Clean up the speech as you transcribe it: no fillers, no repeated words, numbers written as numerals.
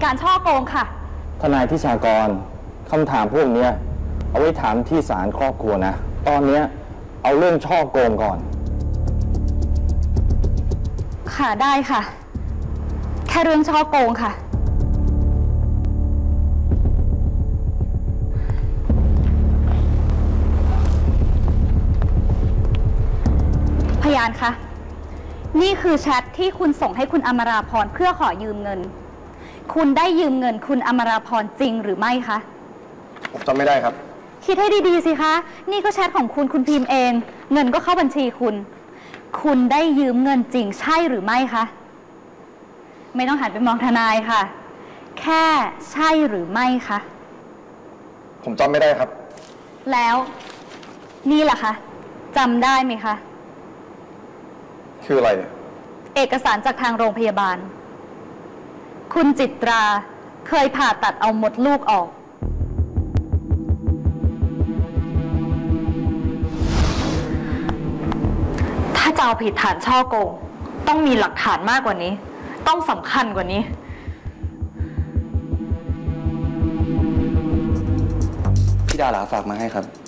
การฉ้อโกงค่ะทนายทิชากรคำถามพวกนี้เอาไว้ถามที่ศาลครอบครัวนะตอนนี้เอาเรื่องฉ้อโกงก่อนค่ะได้ค่ะแค่เรื่องฉ้อโกงค่ะพยานคะนี่คือแชทที่คุณส่งให้คุณอมราพรเพื่อขอยืมเงินคุณได้ยืมเงินคุณอมราพรจริงหรือไม่คะผมจำไม่ได้ครับคิดให้ดีๆสิคะนี่ก็แชทของคุณพิมพ์เองเงินก็เข้าบัญชีคุณได้ยืมเงินจริงใช่หรือไม่คะไม่ต้องหันไปมองทนายค่ะแค่ใช่หรือไม่คะผมจำไม่ได้ครับแล้วนี่แหละคะจำได้ไหมคะคืออะไรเอกสารจากทางโรงพยาบาลคุณจิตราเคยผ่าตัดเอามดลูกออกถ้าจะเอาผิดฐานฉ้อโกงต้องมีหลักฐานมากกว่านี้ต้องสำคัญกว่านี้พี่ดาราฝากมาให้ครับ